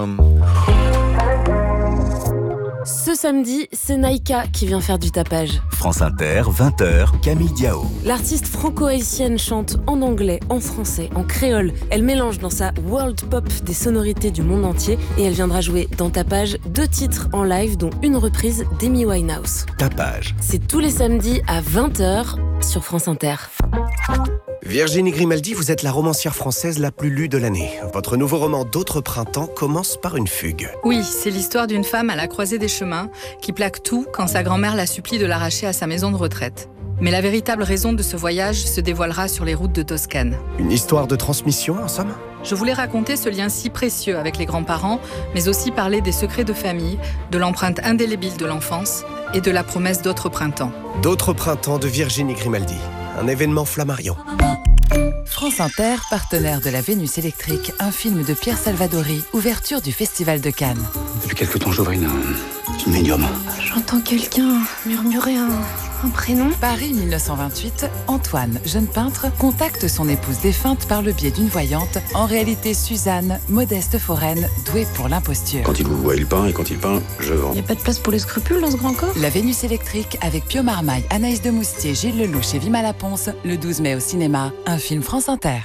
Ce samedi, c'est Naïka qui vient faire du tapage. France Inter, vingt heures, Camille Diao. L'artiste franco-haïtienne chante en anglais, en français, en créole. Elle mélange dans sa world pop des sonorités du monde entier et elle viendra jouer dans Tapage deux titres en live, dont une reprise d'Amy Winehouse. Tapage. C'est tous les samedis à vingt heures sur France Inter. Virginie Grimaldi, vous êtes la romancière française la plus lue de l'année. Votre nouveau roman D'autres printemps commence par une fugue. Oui, c'est l'histoire d'une femme à la croisée des chemins qui plaque tout quand sa grand-mère la supplie de l'arracher à sa maison de retraite. Mais la véritable raison de ce voyage se dévoilera sur les routes de Toscane. Une histoire de transmission, en somme ? Je voulais raconter ce lien si précieux avec les grands-parents, mais aussi parler des secrets de famille, de l'empreinte indélébile de l'enfance et de la promesse d'autres printemps. D'autres printemps de Virginie Grimaldi. Un événement Flammarion. France Inter, partenaire de la Vénus électrique, un film de Pierre Salvadori, ouverture du Festival de Cannes. Depuis quelque temps, j'ouvre une, une médium. J'entends quelqu'un murmurer un, un prénom. Paris mille neuf cent vingt-huit, Antoine, jeune peintre, contacte son épouse défunte par le biais d'une voyante, en réalité Suzanne, modeste foraine, douée pour l'imposture. Quand il vous voit, il peint, et quand il peint, je vends. Il n'y a pas de place pour les scrupules dans ce grand corps. La Vénus électrique avec Pio Marmaille, Anaïs de Moustier, Gilles Lelouch et Vima Laponce, le douze mai au cinéma, un film France Inter.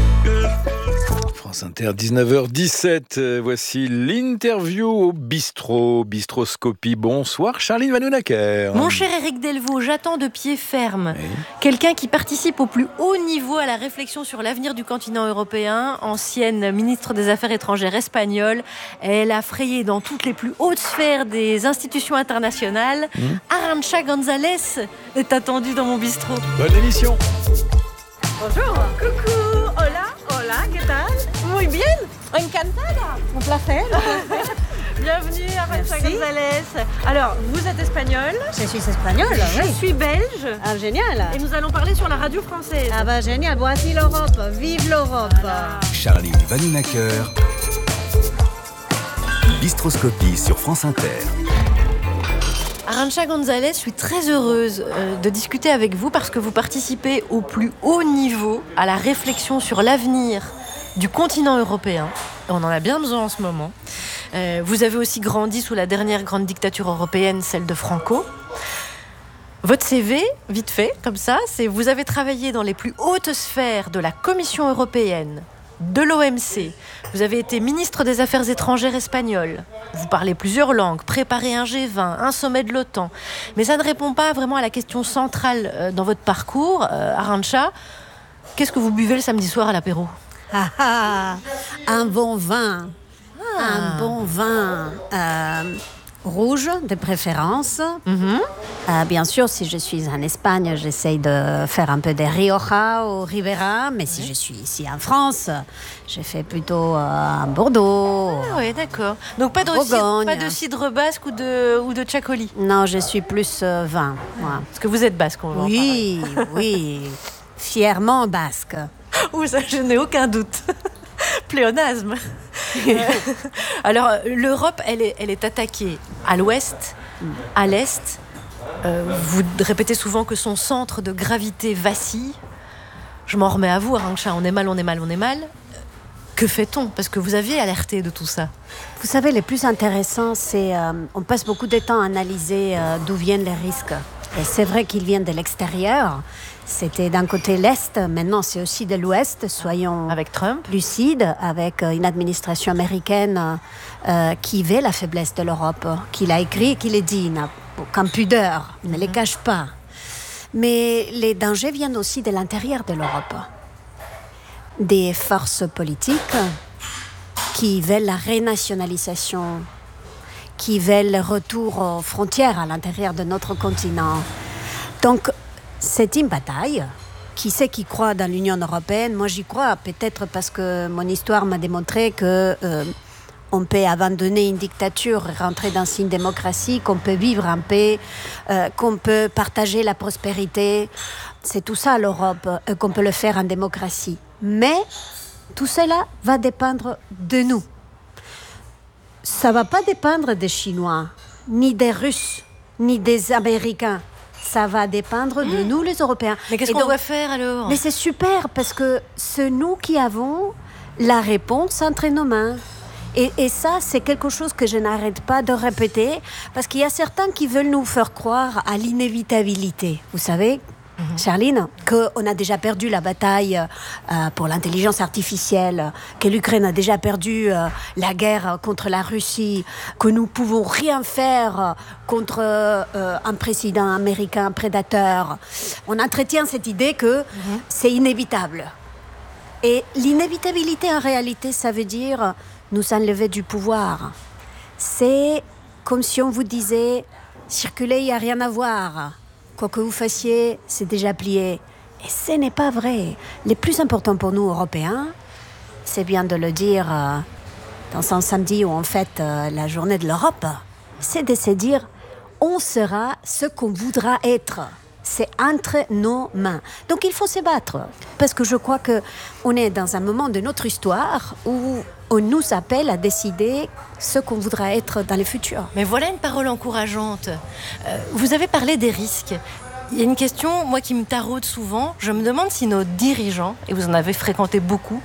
France Inter, dix-neuf heures dix-sept. Voici l'interview au bistrot, Bistroscopie. Bonsoir, Charline Vanhoenacker. Mon cher Éric Delvaux, j'attends de pied ferme oui. quelqu'un qui participe au plus haut niveau à la réflexion sur l'avenir du continent européen. Ancienne ministre des Affaires étrangères espagnole, elle a frayé dans toutes les plus hautes sphères des institutions internationales. Mmh. Arantxa González est attendue dans mon bistrot. Bonne émission. Bonjour. Coucou. Hola. Hola. ¿Qué tal? Muy bien. Encantada. Un placer. Bienvenue Arantxa González. Alors, vous êtes espagnole. Je suis espagnole, Je oui. suis belge. Ah, génial. Et nous allons parler sur la radio française. Ah bah génial, voici l'Europe. Vive l'Europe. Voilà. Charline Vanhoenacker. Bistroscopie sur France Inter. Arantxa González, je suis très heureuse euh, de discuter avec vous parce que vous participez au plus haut niveau à la réflexion sur l'avenir du continent européen. On en a bien besoin en ce moment. Euh, vous avez aussi grandi sous la dernière grande dictature européenne, celle de Franco. Votre C V, vite fait, comme ça, c'est vous avez travaillé dans les plus hautes sphères de la Commission européenne, de l'O M C. Vous avez été ministre des Affaires étrangères espagnole. Vous parlez plusieurs langues, préparez un G vingt, un sommet de l'OTAN. Mais ça ne répond pas vraiment à la question centrale euh, dans votre parcours. Euh, Arantxa, qu'est-ce que vous buvez le samedi soir à l'apéro ? Ah ah, un bon vin. un bon vin euh, rouge de préférence. Mm-hmm. Euh, bien sûr, si je suis en Espagne, j'essaye de faire un peu de Rioja ou Ribera, mais si je suis ici en France, je fais plutôt euh, un Bordeaux. Ah oui, d'accord. Donc pas de, cidre, pas de cidre basque ou de, ou de Tchakoli? Non, je suis plus euh, vin. Moi. Parce que vous êtes basque, on va Oui, oui. Fièrement basque. Oui, ça, je n'ai aucun doute. Pléonasme. Alors, l'Europe, elle est, elle est attaquée à l'ouest, à l'est. Euh, vous répétez souvent que son centre de gravité vacille. Je m'en remets à vous, Arantxa, on est mal, on est mal, on est mal. Que fait-on? Parce que vous aviez alerté de tout ça. Vous savez, le plus intéressant, c'est euh, on passe beaucoup de temps à analyser euh, d'où viennent les risques. Et c'est vrai qu'ils viennent de l'extérieur. C'était d'un côté l'Est, maintenant c'est aussi de l'Ouest. Soyons avec Trump. lucides, avec une administration américaine euh, qui veut la faiblesse de l'Europe, qui l'a écrit et qui l'a dit, n'a aucune pudeur, ne les cache pas. Mais les dangers viennent aussi de l'intérieur de l'Europe. Des forces politiques qui veulent la renationalisation, qui veulent le retour aux frontières à l'intérieur de notre continent. Donc, c'est une bataille. Qui c'est qui croit dans l'Union européenne? Moi, j'y crois, peut-être parce que mon histoire m'a démontré que euh, on peut abandonner une dictature et rentrer dans une démocratie, qu'on peut vivre en paix, euh, qu'on peut partager la prospérité. C'est tout ça l'Europe, euh, qu'on peut le faire en démocratie. Mais tout cela va dépendre de nous. Ça ne va pas dépendre des Chinois, ni des Russes, ni des Américains. Ça va dépendre de nous, les Européens. Mais qu'est-ce Et qu'on donc, doit faire alors? Mais c'est super, parce que c'est nous qui avons la réponse entre nos mains. Et, et ça, c'est quelque chose que je n'arrête pas de répéter, parce qu'il y a certains qui veulent nous faire croire à l'inévitabilité. Vous savez, mm-hmm. Charline, qu'on a déjà perdu la bataille euh, pour l'intelligence artificielle, que l'Ukraine a déjà perdu euh, la guerre contre la Russie, que nous ne pouvons rien faire contre euh, un président américain prédateur. On entretient cette idée que mm-hmm. c'est inévitable. Et l'inévitabilité, en réalité, ça veut dire nous enlever du pouvoir. C'est comme si on vous disait « circuler, il n'y a rien à voir ». Quoi que vous fassiez, c'est déjà plié. Et ce n'est pas vrai. Le plus important pour nous, Européens, c'est bien de le dire euh, dans un samedi où on fête euh, la journée de l'Europe, c'est de se dire on sera ce qu'on voudra être. C'est entre nos mains. Donc il faut se battre. Parce que je crois qu'on est dans un moment de notre histoire où on nous appelle à décider ce qu'on voudra être dans le futur. Mais voilà une parole encourageante. Euh, vous avez parlé des risques. Il y a une question, moi, qui me taraude souvent. Je me demande si nos dirigeants, et vous en avez fréquenté beaucoup,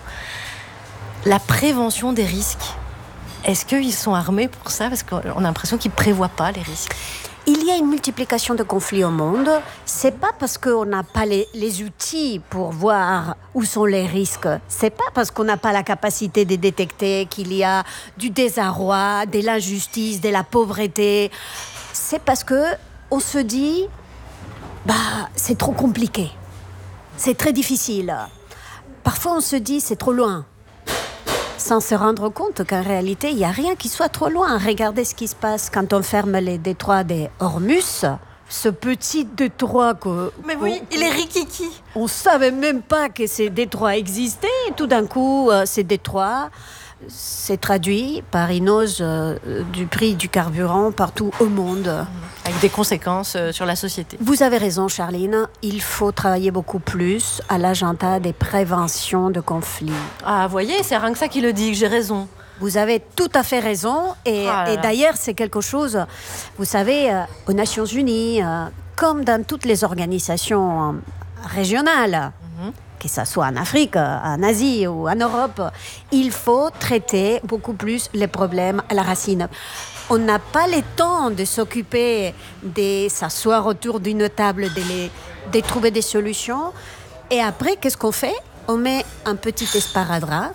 la prévention des risques, est-ce qu'ils sont armés pour ça? Parce qu'on a l'impression qu'ils ne prévoient pas les risques. Il y a une multiplication de conflits au monde. C'est pas parce qu'on n'a pas les, les outils pour voir où sont les risques. C'est pas parce qu'on n'a pas la capacité de détecter qu'il y a du désarroi, de l'injustice, de la pauvreté. C'est parce que on se dit, bah, c'est trop compliqué. C'est très difficile. Parfois, on se dit, c'est trop loin. Sans se rendre compte qu'en réalité, il n'y a rien qui soit trop loin. Regardez ce qui se passe quand on ferme les détroits des Hormuz. Ce petit détroit que... Mais oui, on, il est rikiki. On ne savait même pas que ces détroits existaient. Et tout d'un coup, euh, ces détroits s'est traduit par une hausse euh, du prix du carburant partout au monde. Avec des conséquences euh, sur la société. Vous avez raison, Charline. Il faut travailler beaucoup plus à l'agenda des préventions de conflits. Ah, vous voyez, c'est rien que ça qui le dit, que j'ai raison. Vous avez tout à fait raison. Et, ah et d'ailleurs, c'est quelque chose, vous savez, euh, aux Nations Unies, euh, comme dans toutes les organisations euh, régionales, mm-hmm. que ce soit en Afrique, en Asie ou en Europe, il faut traiter beaucoup plus les problèmes à la racine. On n'a pas le temps de s'occuper de s'asseoir autour d'une table, de, les, de trouver des solutions. Et après, qu'est-ce qu'on fait? On met un petit esparadrap,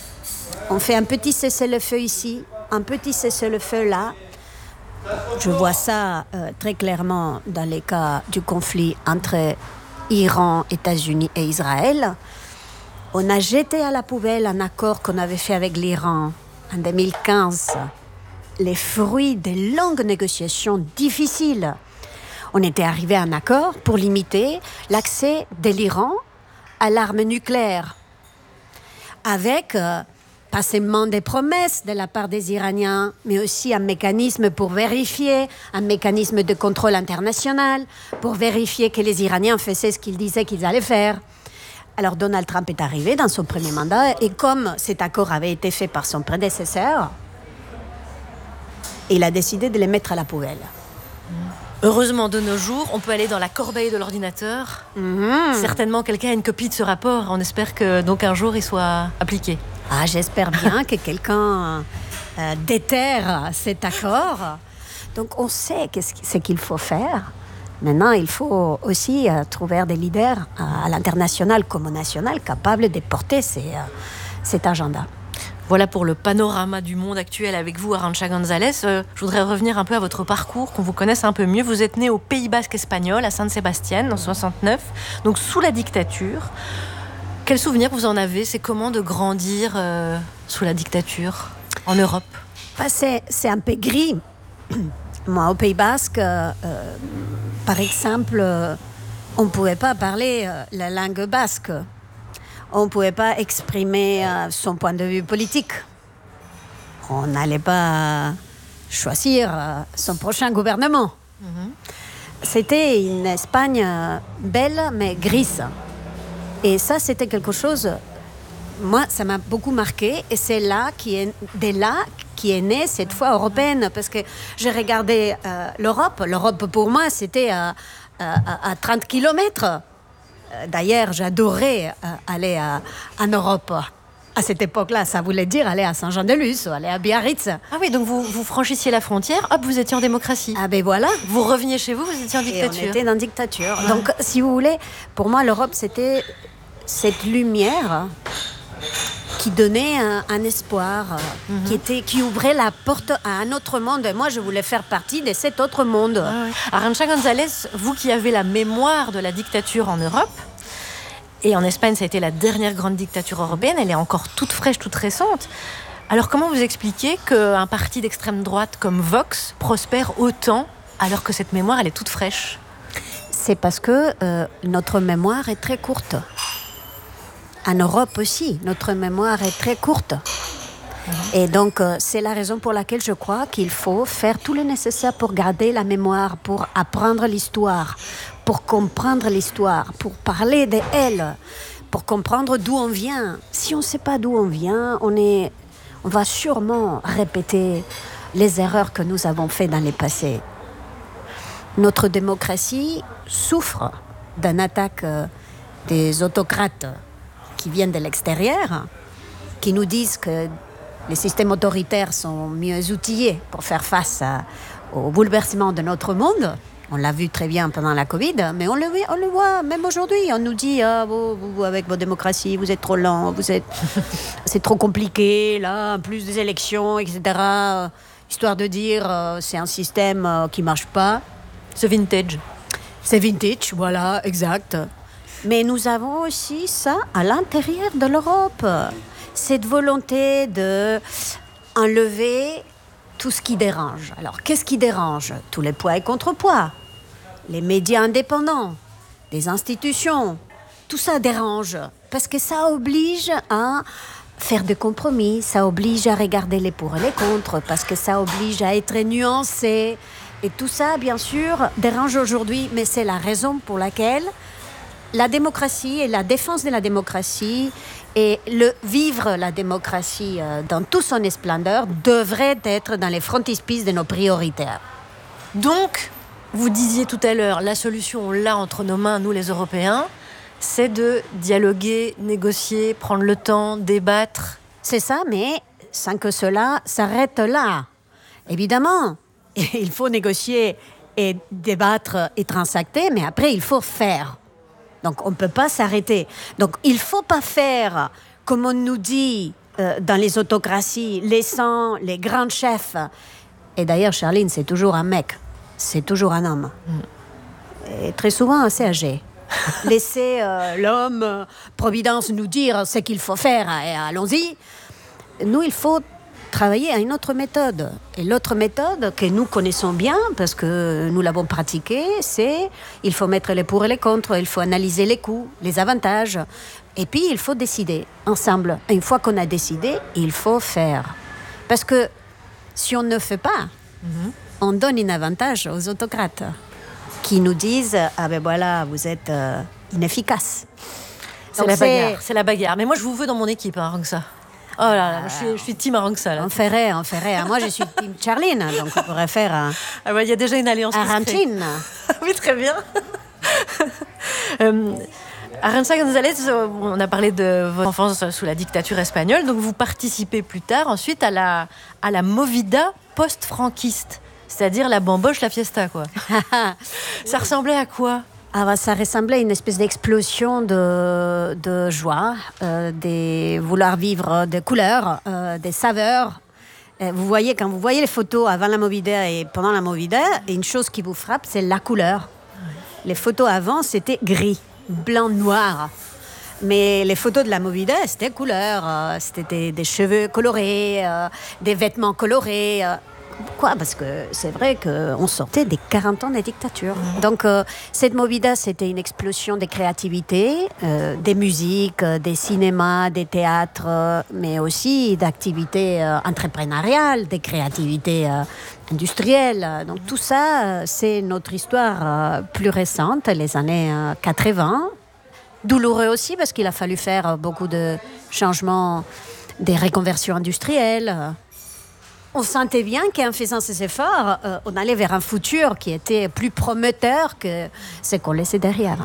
on fait un petit cessez-le-feu ici, un petit cessez-le-feu là. Je vois ça euh, très clairement dans les cas du conflit entre Iran, États-Unis et Israël. On a jeté à la poubelle un accord qu'on avait fait avec l'Iran en deux mille quinze, les fruits des longues négociations difficiles. On était arrivé à un accord pour limiter l'accès de l'Iran à l'arme nucléaire, avec euh, pas seulement des promesses de la part des Iraniens, mais aussi un mécanisme pour vérifier, un mécanisme de contrôle international, pour vérifier que les Iraniens faisaient ce qu'ils disaient qu'ils allaient faire. Alors Donald Trump est arrivé dans son premier mandat, et comme cet accord avait été fait par son prédécesseur, il a décidé de les mettre à la poubelle. Heureusement, de nos jours, on peut aller dans la corbeille de l'ordinateur. Mmh. Certainement, quelqu'un a une copie de ce rapport. On espère que donc un jour, il soit appliqué. Ah, j'espère bien que quelqu'un euh, déterre cet accord. Donc, on sait ce qu'il faut faire. Maintenant, il faut aussi euh, trouver des leaders euh, à l'international comme au national capables de porter ces, euh, cet agenda. Voilà pour le panorama du monde actuel avec vous, Arantxa González. Euh, je voudrais revenir un peu à votre parcours, qu'on vous connaisse un peu mieux. Vous êtes né au Pays Basque espagnol, à Saint-Sébastien, en soixante-neuf, donc sous la dictature. Quel souvenir vous en avez? C'est comment de grandir euh, sous la dictature en Europe? bah, c'est, c'est un peu gris. Moi, au Pays Basque, euh, euh, par exemple, euh, on ne pouvait pas parler euh, la langue basque. On ne pouvait pas exprimer euh, son point de vue politique. On n'allait pas choisir euh, son prochain gouvernement. Mm-hmm. C'était une Espagne euh, belle, mais grise. Et ça, c'était quelque chose... Moi, ça m'a beaucoup marqué. Et c'est là qui est, de là qui est née cette foi européenne. Parce que j'ai regardé euh, l'Europe. L'Europe, pour moi, c'était à, à, à trente kilomètres. D'ailleurs, j'adorais euh, aller à, en Europe. À cette époque-là, ça voulait dire aller à Saint-Jean-de-Luz, aller à Biarritz. Ah oui, donc vous, vous franchissiez la frontière, hop, vous étiez en démocratie. Ah ben voilà. Vous reveniez chez vous, vous étiez en dictature. Et on était dans dictature. Ouais. Donc, si vous voulez, pour moi, l'Europe, c'était cette lumière qui donnait un, un espoir, mm-hmm. qui, était, qui ouvrait la porte à un autre monde. Et moi, je voulais faire partie de cet autre monde. Ah ouais. Arantxa González, vous qui avez la mémoire de la dictature en Europe, et en Espagne, ça a été la dernière grande dictature européenne, elle est encore toute fraîche, toute récente. Alors, comment vous expliquez qu'un parti d'extrême droite comme Vox prospère autant, alors que cette mémoire, elle est toute fraîche? C'est parce que euh, notre mémoire est très courte. En Europe aussi, notre mémoire est très courte. Et donc, euh, c'est la raison pour laquelle je crois qu'il faut faire tout le nécessaire pour garder la mémoire, pour apprendre l'histoire, pour comprendre l'histoire, pour parler d'elle, pour comprendre d'où on vient. Si on ne sait pas d'où on vient, on, est, on va sûrement répéter les erreurs que nous avons faites dans le passé. Notre démocratie souffre d'une attaque euh, des autocrates qui viennent de l'extérieur, qui nous disent que les systèmes autoritaires sont mieux outillés pour faire face à, au bouleversement de notre monde. On l'a vu très bien pendant la Covid, mais on le, on le voit même aujourd'hui. On nous dit, ah, vous, vous, avec vos démocraties, vous êtes trop lents, vous êtes... c'est trop compliqué, là, plus des élections, et cetera. Histoire de dire, euh, c'est un système euh, qui ne marche pas. C'est vintage. C'est vintage, voilà, exact. Mais nous avons aussi ça à l'intérieur de l'Europe. Cette volonté d'enlever tout ce qui dérange. Alors, qu'est-ce qui dérange? Tous les poids et contrepoids, les médias indépendants, les institutions. Tout ça dérange parce que ça oblige à faire des compromis, ça oblige à regarder les pour et les contre, parce que ça oblige à être nuancé. Et tout ça, bien sûr, dérange aujourd'hui, mais c'est la raison pour laquelle la démocratie et la défense de la démocratie et le vivre la démocratie euh, dans toute son splendeur devrait être dans les frontispices de nos prioritaires. Donc, vous disiez tout à l'heure, la solution, on l'a entre nos mains, nous les Européens, c'est de dialoguer, négocier, prendre le temps, débattre. C'est ça, mais sans que cela s'arrête là. Évidemment, il faut négocier et débattre et transacter, mais après, il faut faire. Donc, on ne peut pas s'arrêter. Donc, il ne faut pas faire, comme on nous dit euh, dans les autocraties, laissant les grands chefs. Et d'ailleurs, Charline, c'est toujours un mec. C'est toujours un homme. Mm. Et très souvent assez âgé. Laisser euh, l'homme, euh, Providence, nous dire ce qu'il faut faire et allons-y. Nous, il faut travailler à une autre méthode. Et l'autre méthode que nous connaissons bien, parce que nous l'avons pratiquée, c'est il faut mettre les pour et les contre, il faut analyser les coûts, les avantages, et puis il faut décider ensemble. Et une fois qu'on a décidé, il faut faire. Parce que si on ne fait pas, mm-hmm. on donne un avantage aux autocrates qui nous disent « Ah ben voilà, vous êtes euh, inefficace ». C'est la bagarre, c'est la bagarre. Mais moi, je vous veux dans mon équipe, hein, rien que ça. Oh là là, je suis, je suis team Arangsa. Là. On ferait, on ferait. Moi, je suis team Charline, donc on pourrait faire un... Ah ouais, il y a déjà une alliance. Arantine. Oui, très bien. euh, Arantxa González, on a parlé de votre enfance sous la dictature espagnole, donc vous participez plus tard, ensuite, à la, à la movida post-franquiste, c'est-à-dire la bamboche, la fiesta, quoi. Ça ressemblait à quoi ? Ah bah, ça ressemblait à une espèce d'explosion de, de joie, euh, de vouloir vivre des couleurs, euh, des saveurs. Et vous voyez, quand vous voyez les photos avant la movida et pendant la movida, une chose qui vous frappe, c'est la couleur. Les photos avant, c'était gris, blanc, noir. Mais les photos de la movida, c'était couleur. Euh, c'était des, des cheveux colorés, euh, des vêtements colorés. Euh, Pourquoi ? Parce que c'est vrai qu'on sortait des quarante ans de dictature. Mmh. Donc, euh, cette movida, c'était une explosion des créativités, euh, des musiques, euh, des cinémas, des théâtres, euh, mais aussi d'activités euh, entrepreneuriales, des créativités euh, industrielles. Donc, tout ça, euh, c'est notre histoire euh, plus récente, les années euh, quatre-vingts. Douloureux aussi, parce qu'il a fallu faire beaucoup de changements, des reconversions industrielles. On sentait bien qu'en faisant ces efforts, euh, on allait vers un futur qui était plus prometteur que ce qu'on laissait derrière.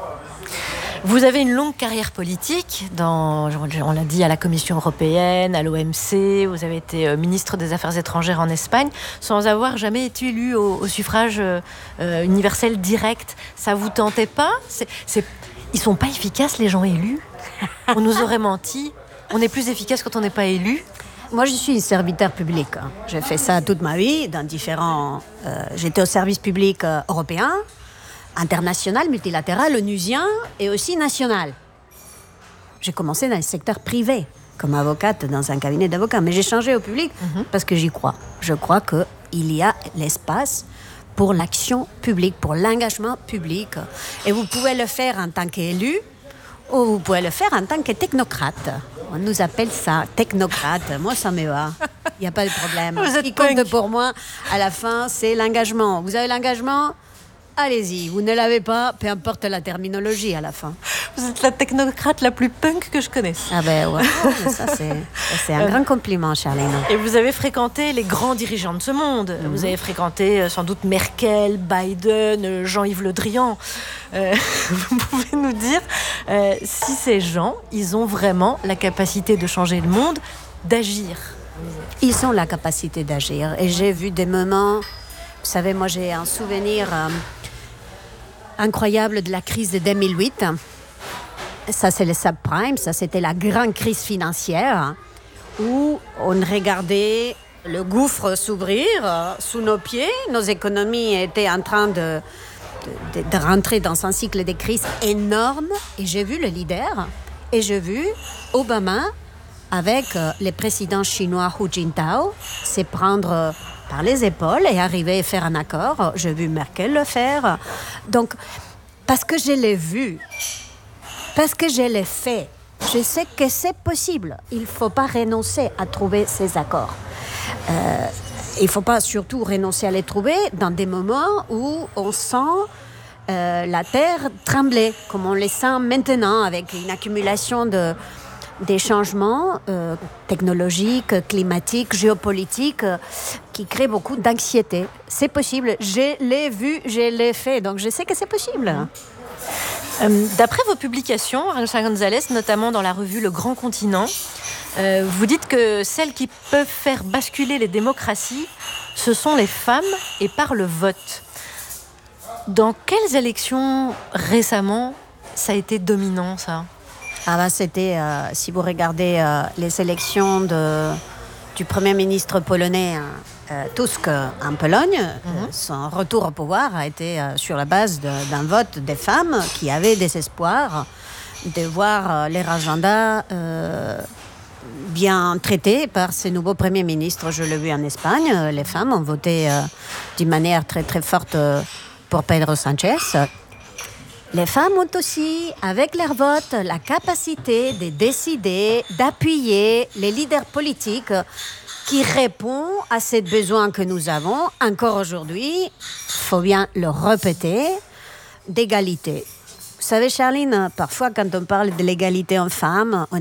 Vous avez une longue carrière politique, dans, on l'a dit, à la Commission européenne, à l'O M C, vous avez été ministre des Affaires étrangères en Espagne, sans avoir jamais été élu au, au suffrage euh, universel direct. Ça vous tentait pas ? c'est, c'est, Ils sont pas efficaces, les gens élus ? On nous aurait menti. On est plus efficace quand on n'est pas élu ? Moi, je suis serviteur public. J'ai fait ça toute ma vie dans différents... Euh, j'étais au service public euh, européen, international, multilatéral, onusien et aussi national. J'ai commencé dans le secteur privé, comme avocate dans un cabinet d'avocats. Mais j'ai changé au public mm-hmm. parce que j'y crois. Je crois qu'il y a l'espace pour l'action publique, pour l'engagement public. Et vous pouvez le faire en tant qu'élu ou vous pouvez le faire en tant que technocrate. On nous appelle ça technocrate. Moi, ça me va. Il n'y a pas de problème. Vous Ce qui compte pour moi, à la fin, c'est l'engagement. Vous avez l'engagement ? Allez-y. Vous ne l'avez pas, peu importe la terminologie à la fin. Vous êtes la technocrate la plus punk que je connaisse. Ah ben ouais, ça c'est, c'est un euh, grand compliment, Charlène. Et vous avez fréquenté les grands dirigeants de ce monde. Mm-hmm. Vous avez fréquenté euh, sans doute Merkel, Biden, euh, Jean-Yves Le Drian. Euh, vous pouvez nous dire euh, si ces gens, ils ont vraiment la capacité de changer le monde, d'agir. Ils ont la capacité d'agir. Et j'ai vu des moments... Vous savez, moi j'ai un souvenir euh, incroyable de la crise de deux mille huit. Ça, c'est le subprime, ça, c'était la grande crise financière où on regardait le gouffre s'ouvrir sous nos pieds. Nos économies étaient en train de, de, de rentrer dans un cycle de crise énorme. Et j'ai vu le leader, et j'ai vu Obama avec le président chinois Hu Jintao se prendre par les épaules et arriver à faire un accord. J'ai vu Merkel le faire. Donc, parce que je l'ai vu, parce que je l'ai fait, je sais que c'est possible. Il ne faut pas renoncer à trouver ces accords. Euh, il ne faut pas surtout renoncer à les trouver dans des moments où on sent euh, la terre trembler, comme on les sent maintenant, avec une accumulation de, des changements euh, technologiques, climatiques, géopolitiques, euh, qui créent beaucoup d'anxiété. C'est possible. Je l'ai vu, je l'ai fait. Donc je sais que c'est possible. Euh, d'après vos publications, Arantxa González, notamment dans la revue Le Grand Continent, euh, vous dites que celles qui peuvent faire basculer les démocraties, ce sont les femmes et par le vote. Dans quelles élections récemment ça a été dominant, ça ? Ah bah c'était, euh, si vous regardez euh, les élections de, du Premier ministre polonais euh, Tusk en Pologne, mm-hmm. son retour au pouvoir a été euh, sur la base de, d'un vote des femmes qui avaient des espoirs de voir euh, leur agenda euh, bien traitées par ce nouveau Premier ministre. Je l'ai vu en Espagne, les femmes ont voté euh, d'une manière très très forte euh, pour Pedro Sánchez. Les femmes ont aussi, avec leur vote, la capacité de décider, d'appuyer les leaders politiques qui répondent à ce besoin que nous avons, encore aujourd'hui, il faut bien le répéter, d'égalité. Vous savez, Charline, parfois quand on parle de l'égalité en femmes, on